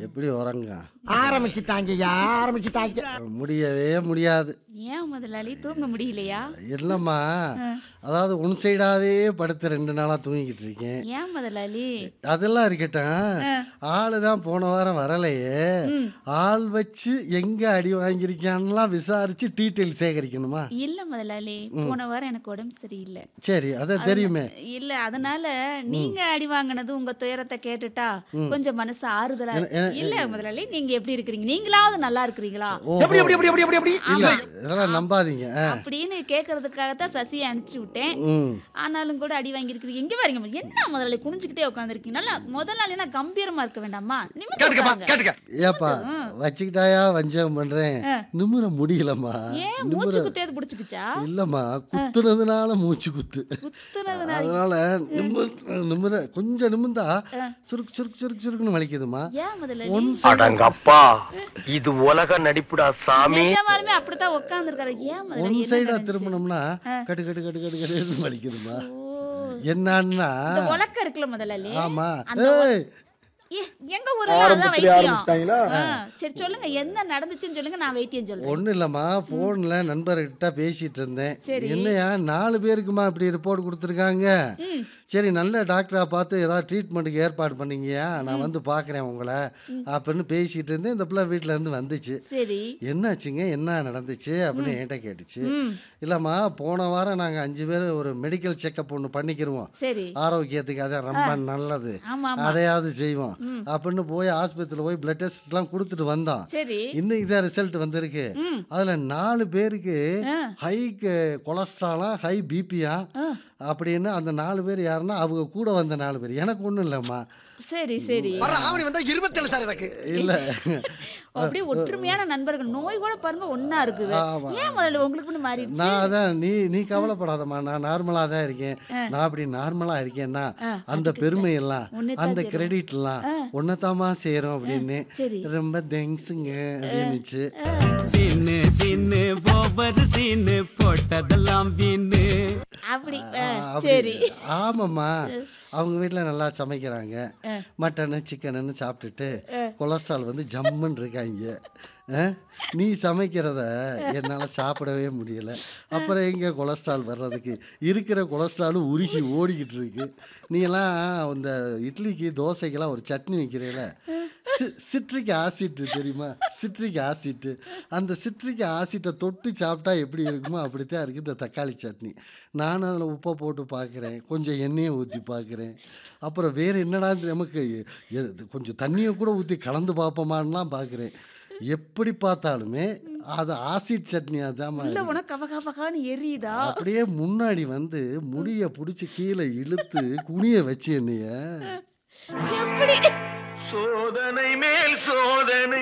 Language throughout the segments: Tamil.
எப்படி உறங்க ஆரம்பிச்சுட்டாங்க. முடியவே முடியாது. ஏன் முதலாளி தூங்க முடியலையா? இல்லம்மா, அதாவது ஒன் சைடாவே படுத்து 2 நாளா தூங்கிக்கிட்டு இருக்கேன். ஏன் முதலாளி? அதெல்லாம் இருக்கட்டும், ஆளு தான் போன வாரம் வரலையே. ஆள் வச்சு எங்க அடி வாங்கியிருக்கான்லாம் விசாரிச்சு டீட்டெயில் சேகரிக்கணுமா? இல்ல முதலாளி, போன வாரம் எனக்கு உடம்பு சரியில்லை. சரி, அதான் தெரியுமே. இல்ல, அதனால நீங்க அடி வாங்கினது உங்க துயரத்தை கேட்டுட்டா கொஞ்சம் மனசு ஆறுதலா இல்ல முதலாளி. நீங்க எப்படி இருக்கிறீங்க? நீங்களாவது நல்லா இருக்கிறீங்களா இல்ல, இதெல்லாம் நம்பாதீங்க. அப்படின்னு கேக்குறதுக்காகத்தான் சசியை அனுப்பிச்சு விட்டேன். ஆனாலும் கூட அடி வாங்கி இருக்கிறீங்க. எங்க பாருங்க, என்ன முதலாளி குனிஞ்சுக்கிட்டே உட்காந்துருக்கீங்க? நல்லா முதலாளினா கம்பீரமா இருக்க வேண்டாமா? ஏப்பா வச்சுக்கிட்டாயா வஞ்சகம் பண்றேன், நிமிர முடியலம்மா. ஏன் மூச்சு குத்தேது பிடிச்சுக்குச்சா? இல்லம்மா, குத்துனதுனால மூச்சு குத்து. அதனால நிமிர கொஞ்சம் நிமிர்ந்தா சுருக்கு சுருக்கு சுருக்கு சுருக்குன்னு வலிக்குதுமா. ஏன் முதலாளி? அடங்கப்பா, இது உலக நடிப்புடா சாமி. நிஜமாலுமே அப்படித்தான் உட்கார்ந்துருக்காரு. ஏன் ஒன் முதலாளி? சைடா திரும்பணும்னா கடு கடு கடு கடு கடுன்னு வலிக்குதுமா. என்னன்னா உலக்க இருக்குல்ல முதலாளி. ஆமா. எங்க ஊர்ல அதான் வைத்தியம். சரி சொல்லுங்க, என்ன நடந்துச்சுன்னு சொல்லுங்க, நான் வைத்தியம் சொல்றேன். ஒன்றும் இல்லைம்மா, ஃபோனில் நண்பர்கிட்ட பேசிகிட்டு இருந்தேன். என்னையா 4 பேருக்குமா இப்படி ரிப்போர்ட் கொடுத்துருக்காங்க. சரி, நல்ல டாக்டராக பார்த்து ஏதாவது ட்ரீட்மெண்ட்டுக்கு ஏற்பாடு பண்ணீங்கயா, நான் வந்து பார்க்குறேன் உங்களை அப்படின்னு பேசிகிட்டு இருந்தேன். இந்த பிள்ளை வீட்டில் இருந்து வந்துச்சு. சரி, என்னாச்சுங்க, என்ன நடந்துச்சு அப்படின்னு என்கிட்ட கேட்டுச்சு. இல்லைம்மா, போன வாரம் நாங்கள் 5 பேர் ஒரு மெடிக்கல் செக்கப் ஒன்று பண்ணிக்கிருவோம், ஆரோக்கியத்துக்கு அதான் ரொம்ப நல்லது, அதையாவது செய்வோம் அப்படின்னு போய் ஆஸ்பத்திரியில் போய் பிளட் டெஸ்ட்லாம் கொடுத்துட்டு வந்தோம். இன்னைக்கு தான் ரிசல்ட் வந்திருக்கு. அதில் 4 பேருக்கு ஹை கொலஸ்ட்ராலா, ஹை பிபியா அப்படின்னு. அந்த 4 பேர் யாருன்னா அவங்க கூட வந்த 4 பேர். எனக்கு ஒன்றும் இல்லைம்மா. சரி சரி, இல்ல அப்படியே ஒற்றுமையான நண்பர்கள். நோய் கூட பாருங்க ஒன்னா இருக்குது. ஏன் முதல்ல உங்களுக்கு மாறிடுச்சு? நான் அதான் நீ கவலைப்படாதம்மா, நான் நார்மலா தான் இருக்கேன். நான் அப்படி நார்மலா இருக்கேன்னா அந்த பெருமை எல்லாம் அந்த கிரெடிட் எல்லாம் ஒன்னதாமா சேரும் அப்படின்னு. ரொம்ப தேங்க்ஸுங்க அப்படின்னுச்சு. சின்ன சின்ன ஓவர் சீனு போட்டதெல்லாம் வீணு அப்படி. சரி, ஆமாம்மா, அவங்க வீட்டில் நல்லா சமைக்கிறாங்க. மட்டனு சிக்கனுன்னு சாப்பிட்டுட்டு கொலஸ்ட்ரால் வந்து ஜம்முன்னு இருக்காங்க. நீ சமைக்கிறத என்னால் சாப்பிடவே முடியலை. அப்புறம் எங்கே கொலஸ்ட்ரால் வர்றதுக்கு? இருக்கிற கொலஸ்ட்ராலும் உருகி ஓடிக்கிட்டு இருக்கு. நீ எல்லாம் இந்த இட்லிக்கு தோசைக்கெல்லாம் ஒரு சட்னி வைக்கிறீல, சிட்ரிக் ஆசிட் தெரியுமா? Citric acid. அந்த சிட்ரிக் ஆசிட்டை தொட்டு சாப்பிட்டா எப்படி இருக்குமோ அப்படித்தான் இருக்குது இந்த தக்காளி சட்னி. நானும் அதில் உப்பை போட்டு பார்க்குறேன், கொஞ்சம் எண்ணெயை ஊற்றி பார்க்குறேன். அப்புறம் வேறு என்னடா நமக்கு கொஞ்சம் தண்ணியை கூட ஊற்றி கலந்து பார்ப்போமான்லாம் பார்க்குறேன். எப்படி பார்த்தாலுமே அது ஆசிட் சட்னி. அதான் எரியுதா? அப்படியே முன்னாடி வந்து முடிய பிடிச்சி கீழே இழுத்து குனிய வச்சு என்னைய எப்படி சோதனை மேல் சோதனை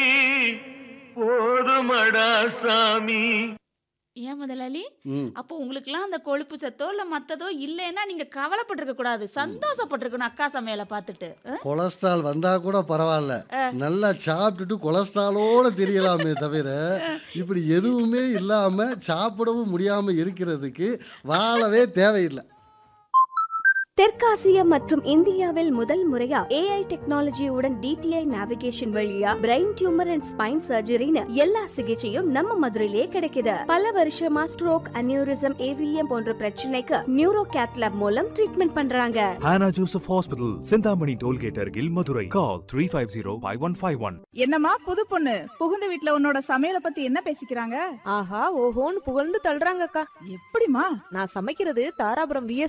போதுமடா சாமி. ஏன் முதலாளி, அப்போ உங்களுக்குலாம் அந்த கொழுப்பு சத்தோ இல்ல மத்ததோ இல்லைன்னா நீங்க கவலைப்பட்டிருக்க கூடாது, சந்தோஷப்பட்டிருக்கணும் அக்கா சமையலை பார்த்துட்டு. கொலஸ்ட்ரால் வந்தா கூட பரவாயில்ல, நல்லா சாப்பிட்டுட்டு கொலஸ்ட்ராலோட தெரியலாமே தவிர இப்படி எதுவுமே இல்லாம சாப்பிடவும் முடியாம இருக்கிறதுக்கு வாழவே தேவையில்லை. தெற்காசியா மற்றும் இந்தியாவில் முதல் முறையா AI டெக்னாலஜியுடன் DTI நேவிகேஷன் வழியா பிரெயின் டியூமர் அண்ட் ஸ்பைன் சர்ஜரின்னு எல்லா சிகிச்சையும் நம்ம மதுரையிலே கிடைக்குது. பல வருஷமா ஸ்ட்ரோக், அனியூரிசம், AVM போன்ற பிரச்சனைக்கு நியூரோ கேத் லேப் மூலம் ட்ரீட்மெண்ட் பண்றாங்க. Hannah Joseph Hospital, Chintamani tollgate அருகில், மதுரை. Call 350-5151. என்னம்மா புது பொண்ணு, புகுந்த வீட்ல உன்னோட சமையலை பத்தி என்ன பேசிக்கிறாங்க? ஆஹா ஓஹோன்னு புகழ்ந்து தள்ளுறாங்கக்கா. எப்படிமா? நான் சமைக்கிறது தாராபுரம் VS